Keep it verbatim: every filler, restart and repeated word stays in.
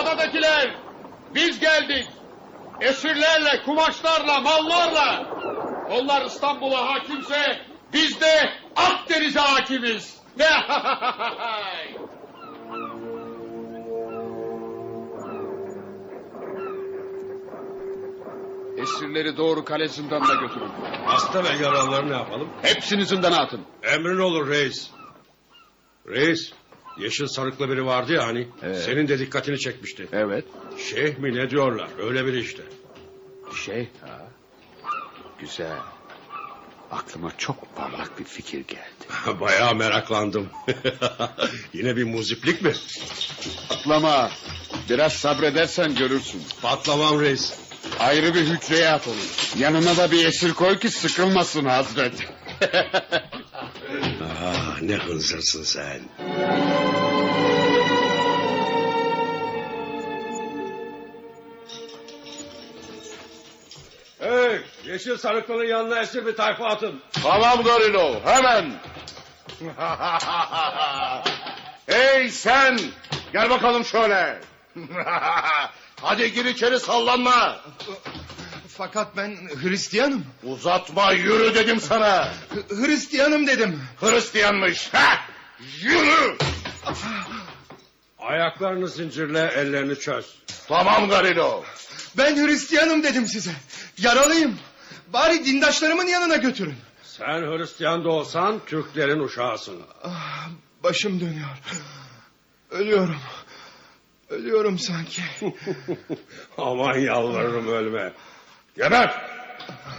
Adadakiler, biz geldik. Esirlerle, kumaşlarla, mallarla. Onlar İstanbul'a hakimse biz de Akdeniz'e hakimiz. Esirleri doğru kale zindanına götürün. Hasta ve yaralıları ne yapalım? Hepsini zindana atın. Emrin olur reis. Reis, yeşil sarıklı biri vardı ya hani. Evet. Senin de dikkatini çekmişti. Evet. Şeyh mi ne diyorlar? Öyle biri işte. Şey ha. Güzel. Aklıma çok parlak bir fikir geldi. Bayağı meraklandım. Yine bir muziplik mi? Patlama. Biraz sabredersen görürsün. Patlamam reis. Ayrı bir hücreye at onu. Yanına da bir esir koy ki sıkılmasın Hazret. Ah, ne hınzırsın sen. Hey, yeşil sarıklının yanına esir bir tayfa atın. Tamam Gorilo, hemen. Hey sen, gel bakalım şöyle. Hadi gir içeri, sallanma. Fakat ben Hristiyanım. Uzatma, yürü dedim sana. H- Hristiyanım dedim. Hristiyanmış. Heh, yürü. Ayaklarını zincirle, ellerini çöz. Tamam Gorilo. Ben Hristiyanım dedim size. Yaralıyım. Bari dindaşlarımın yanına götürün. Sen Hristiyan da olsan Türklerin uşağısın. Ah, başım dönüyor. Ölüyorum. Ölüyorum sanki. Aman yalvarırım ölme. Geber!